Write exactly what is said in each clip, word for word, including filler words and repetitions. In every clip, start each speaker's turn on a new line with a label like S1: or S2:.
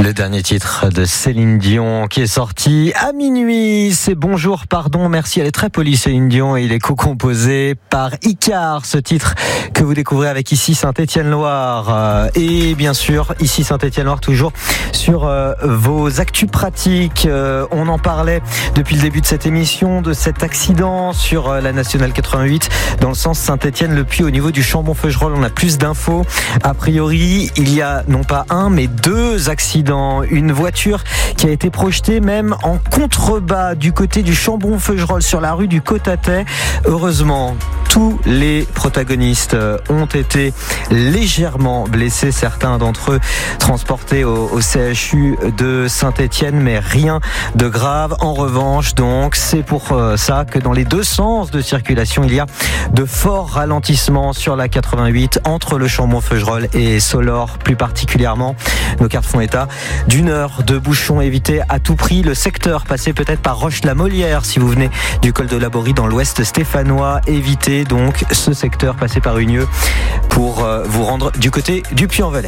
S1: Le dernier titre de Céline Dion qui est sorti à minuit, c'est Bonjour, pardon, merci. Elle est très polie, Céline Dion, et il est co-composé par Icar, ce titre que vous découvrez avec Ici Saint-Étienne-Loire. Et bien sûr, Ici Saint-Étienne-Loire, toujours sur euh, vos actus pratiques. Euh, on en parlait depuis le début de cette émission, de cet accident sur euh, la Nationale quatre-vingt-huit dans le sens Saint-Étienne-le-Puy au niveau du Chambon-Feugerolles. On a plus d'infos. A priori, il y a non pas un, mais deux accidents. Une voiture qui a été projetée même en contrebas du côté du Chambon-Feugerolles sur la rue du Cotatet. Heureusement, tous les protagonistes ont été légèrement blessés, certains d'entre eux transportés au, au C H U de Saint-Étienne, mais rien de grave. En revanche, donc, c'est pour ça que dans les deux sens de circulation, il y a de forts ralentissements sur la quatre-vingt-huit entre le Chambon-Feugerolles et Solor, plus particulièrement. Nos cartes font état d'une heure de bouchon évité à tout prix. Le secteur passé peut-être par Roche-la-Molière si vous venez du col de Laborie dans l'ouest stéphanois. Évitez donc ce secteur passé par Unieux pour euh, vous rendre du côté du Puy-en-Velay.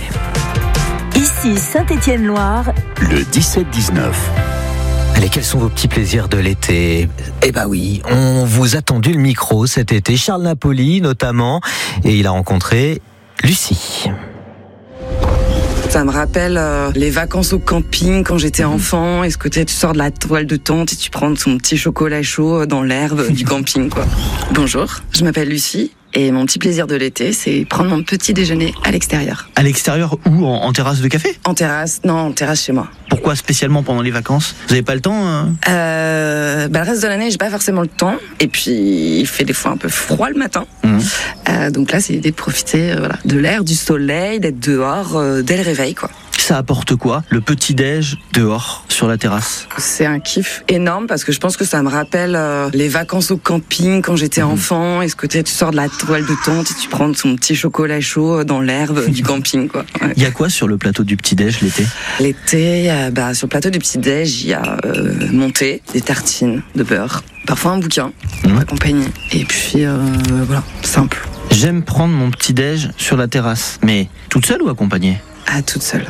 S2: Ici Saint-Étienne-Loire,
S3: le dix-sept dix-neuf.
S1: Allez, quels sont vos petits plaisirs de l'été ? Eh ben oui, on vous a tendu le micro cet été. Charles Napoli notamment, et il a rencontré Lucie.
S4: Ça me rappelle euh, les vacances au camping quand j'étais enfant. Et ce côté, tu sors de la toile de tente et tu prends ton petit chocolat chaud dans l'herbe du camping, quoi. Bonjour, je m'appelle Lucie. Et mon petit plaisir de l'été, c'est prendre mon petit déjeuner à l'extérieur.
S5: À l'extérieur où ? En, en terrasse de café ?
S4: En terrasse, non, en terrasse chez moi.
S5: Pourquoi spécialement pendant les vacances ? Vous avez pas le temps hein
S4: euh, bah, Le reste de l'année, j'ai pas forcément le temps. Et puis, il fait des fois un peu froid le matin. Mmh. Euh, donc là, c'est l'idée de profiter euh, voilà, de l'air, du soleil, d'être dehors euh, dès le réveil, quoi.
S5: Ça apporte quoi, le petit-déj dehors, sur la terrasse ?
S4: C'est un kiff énorme parce que je pense que ça me rappelle euh, les vacances au camping quand j'étais mmh. enfant. Et ce côté, tu sors de la toile de tente et tu prends ton petit chocolat chaud dans l'herbe du camping, quoi. Ouais.
S5: Il y a quoi sur le plateau du petit-déj l'été ?
S4: L'été, euh, bah, sur le plateau du petit-déj, il y a euh, mon thé, des tartines de beurre, parfois un bouquin pour mmh. accompagner. Et puis, euh, voilà, simple.
S5: J'aime prendre mon petit-déj sur la terrasse, mais toute seule ou accompagnée ?
S4: Ah, toute seule.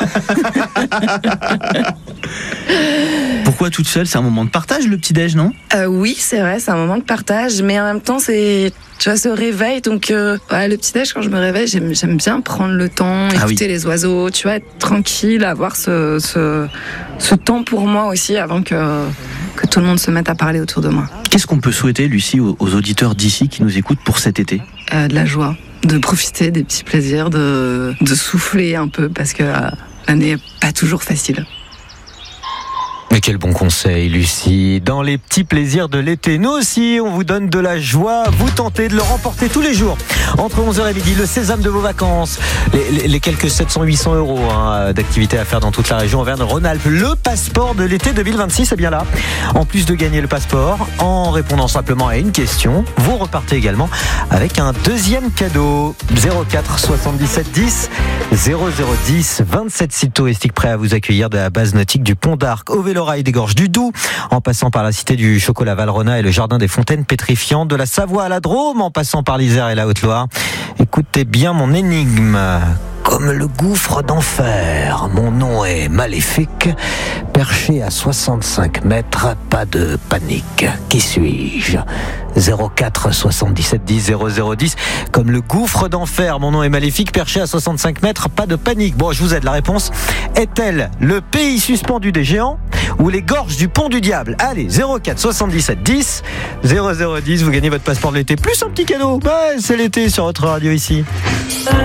S5: Pourquoi toute seule ? C'est un moment de partage, le petit-déj, non ?
S4: euh, Oui, c'est vrai, c'est un moment de partage, mais en même temps, c'est, tu vois, ce réveil. Donc, euh, ouais, le petit-déj, quand je me réveille, j'aime, j'aime bien prendre le temps, écouter ah oui. les oiseaux, tu vois, être tranquille, avoir ce, ce, ce temps pour moi aussi avant que, que tout le monde se mette à parler autour de moi.
S5: Qu'est-ce qu'on peut souhaiter, Lucie, aux, aux auditeurs d'ici qui nous écoutent pour cet été ?
S4: euh, De la joie. De profiter des petits plaisirs, de, de souffler un peu, parce que euh, l'année n'est pas toujours facile.
S1: Mais quel bon conseil, Lucie. Dans les petits plaisirs de l'été, nous aussi, on vous donne de la joie. Vous tentez de le remporter tous les jours. Entre onze heures et midi, le sésame de vos vacances. Les, les, les quelques sept cents à huit cents euros hein, d'activités à faire dans toute la région Auvergne-Rhône-Alpes. Le passeport de l'été deux mille vingt-six est bien là. En plus de gagner le passeport, en répondant simplement à une question, vous repartez également avec un deuxième cadeau. zéro quatre soixante-dix-sept dix zéro zéro dix, vingt-sept sites touristiques prêts à vous accueillir de la base nautique du Pont d'Arc au Vélorail des Gorges du Doubs, en passant par la cité du chocolat Valrhona et le jardin des fontaines pétrifiantes, de la Savoie à la Drôme, en passant par l'Isère et la Haute-Loire. Écoutez bien mon énigme. Comme le gouffre d'enfer, mon nom est maléfique, perché à soixante-cinq mètres, pas de panique. Qui suis-je ? zéro quatre soixante-dix-sept dix zéro zéro dix. Comme le gouffre d'enfer, mon nom est maléfique, perché à soixante-cinq mètres, pas de panique. Bon, je vous aide, la réponse est-elle le pays suspendu des géants ou les gorges du pont du diable ? Allez, zéro quatre soixante-dix-sept dix zéro zéro dix, vous gagnez votre passeport de l'été, plus un petit cadeau. Ouais, c'est l'été sur votre radio ici.